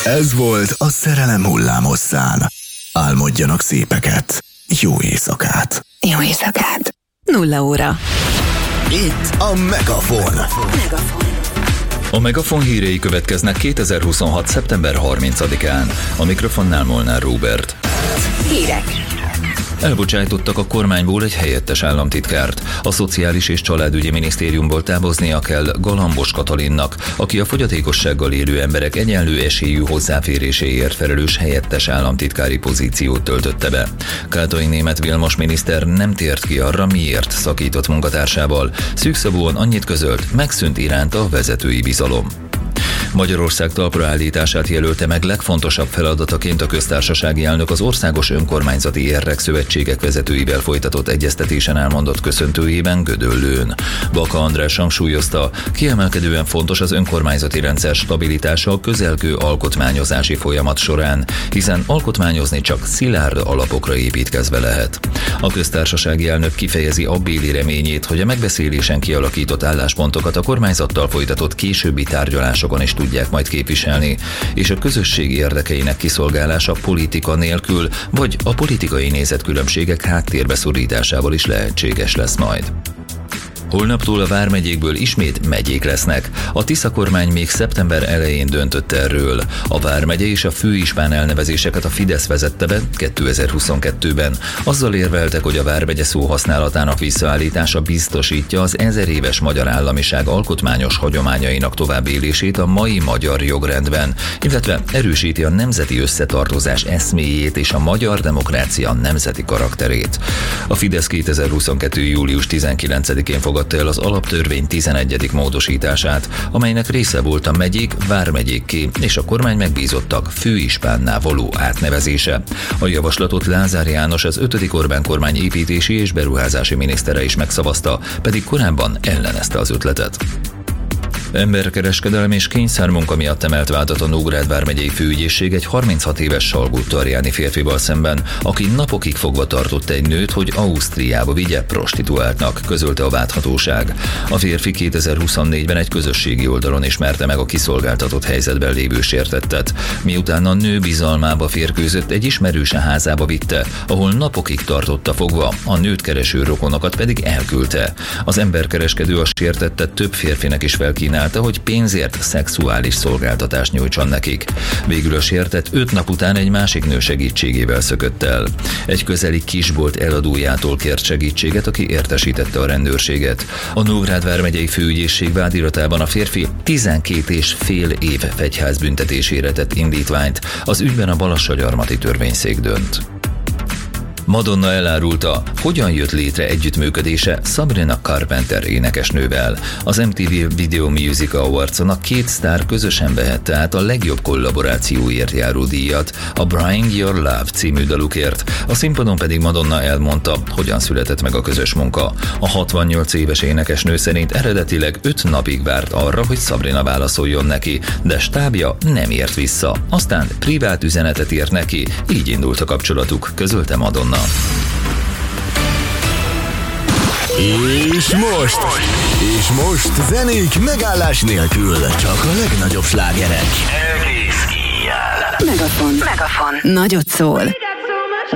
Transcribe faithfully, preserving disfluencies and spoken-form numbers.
Ez volt a Szerelem hullámhosszán. Álmodjanak szépeket. Jó éjszakát. Jó éjszakát. Nulla óra. Itt a Megafon. Megafon. A Megafon hírei következnek kétezer-huszonhat. szeptember harmincadikán. A mikrofonnál Molnár Róbert. Hírek. Elbocsájtottak a kormányból egy helyettes államtitkárt. A Szociális és Családügyi Minisztériumból távoznia kell Galambos Katalinnak, aki a fogyatékossággal élő emberek egyenlő esélyű hozzáféréséért felelős helyettes államtitkári pozíciót töltötte be. Kátai Németh Vilmos miniszter nem tért ki arra, miért szakított munkatársával. Szűkszavúan annyit közölt, megszűnt iránta a vezetői bizalom. Magyarország talpraállítását jelölte meg legfontosabb feladataként a köztársasági elnök az Országos Önkormányzati Érdekszövetségek vezetőivel folytatott egyeztetésen elmondott köszöntőjében Gödöllőn. Baka András hangsúlyozta, kiemelkedően fontos az önkormányzati rendszer stabilitása a közelgő alkotmányozási folyamat során, hiszen alkotmányozni csak szilárd alapokra építkezve lehet. A köztársasági elnök kifejezi abbéli reményét, hogy a megbeszélésen kialakított álláspontokat a kormányzattal folytatott későbbi tárgyalásokon is tudják majd képviselni, és a közösség érdekeinek kiszolgálása politika nélkül, vagy a politikai nézetkülönbségek háttérbe szorításával is lehetséges lesz majd. Holnaptól a vármegyékből ismét megyék lesznek. A Tisza kormány még szeptember elején döntött erről. A vármegye és a főispán elnevezéseket a Fidesz vezette be kétezer-huszonkettőben. Azzal érveltek, hogy a vármegye szó használatának visszaállítása biztosítja az ezer éves magyar államiság alkotmányos hagyományainak továbbélését a mai magyar jogrendben, illetve erősíti a nemzeti összetartozás eszméjét és a magyar demokrácia nemzeti karakterét. A Fidesz kétezer-huszonkettő. július tizenkilencedikén fogadta el az alaptörvény tizenegyedik módosítását, amelynek része volt a megyék vármegyékké és a kormány megbízottak főispánná való átnevezése. A javaslatot Lázár János, az ötödik Orbán kormány építési és beruházási minisztere is megszavazta, pedig korábban ellenezte az ötletet. Emberkereskedelem és kényszermunka miatt emelt vádat a Nógrád vármegyei főügyészség egy harminchat éves salgótarjáni férfival szemben, aki napokig fogva tartott egy nőt, hogy Ausztriába vigye prostituáltnak, közölte a vádhatóság. A férfi kétezer-huszonnégyben egy közösségi oldalon ismerte meg a kiszolgáltatott helyzetben lévő sértettet, miután a nő bizalmába férkőzött, egy ismerőse házába vitte, ahol napokig tartotta fogva, a nőt kereső rokonokat pedig elküldte. Az emberkereskedő a sértettet több férfinek is felkínálta, hogy pénzért szexuális szolgáltatást nyújtson nekik. Végül a sértett öt nap után egy másik nő segítségével szökött el. Egy közeli kisbolt eladójától kért segítséget, aki értesítette a rendőrséget. A Nógrád vármegyei főügyészség vádiratában a férfi tizenkét és fél év fegyházbüntetésére tett indítványt. Az ügyben a Balassagyarmati törvényszék dönt. Madonna elárulta, hogyan jött létre együttműködése Sabrina Carpenter énekesnővel. Az em té vé Video Music Awards-on a két sztár közösen vehette át a legjobb kollaborációért járó díjat, a Bring Your Love című dalukért. A színpadon pedig Madonna elmondta, hogyan született meg a közös munka. A hatvannyolc éves énekesnő szerint eredetileg öt napig várt arra, hogy Sabrina válaszoljon neki, de stábja nem ért vissza. Aztán privát üzenetet írt neki, így indult a kapcsolatuk, közölte Madonna. És most, és most zenék megállás nélkül, csak a legnagyobb slágerek. Megafon. Megafon. Nagyot szól.